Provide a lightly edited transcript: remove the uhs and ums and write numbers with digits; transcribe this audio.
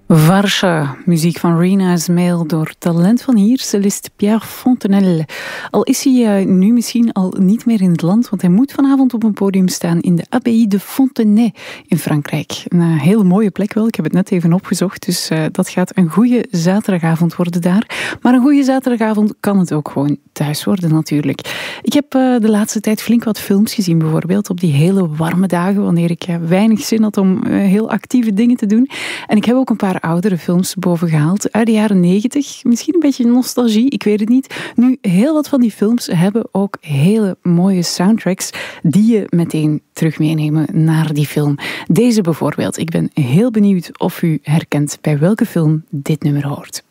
Varsha, muziek van Rina Ismail door talent van hier, cellist Pierre Fontenelle. Al is hij nu misschien al niet meer in het land, want hij moet vanavond op een podium staan in de Abbaye de Fontenay in Frankrijk. Een hele mooie plek wel, ik heb het net even opgezocht, dus dat gaat een goede zaterdagavond worden daar. Maar een goede zaterdagavond kan het ook gewoon thuis worden natuurlijk. Ik heb de laatste tijd flink wat films gezien, bijvoorbeeld op die hele warme dagen, wanneer ik weinig zin had om heel actieve dingen te doen. En ik heb ook een paar oudere films bovengehaald uit de jaren 90. Misschien een beetje nostalgie, ik weet het niet. Nu, heel wat van die films hebben ook hele mooie soundtracks die je meteen terug meenemen naar die film. Deze bijvoorbeeld. Ik ben heel benieuwd of u herkent bij welke film dit nummer hoort.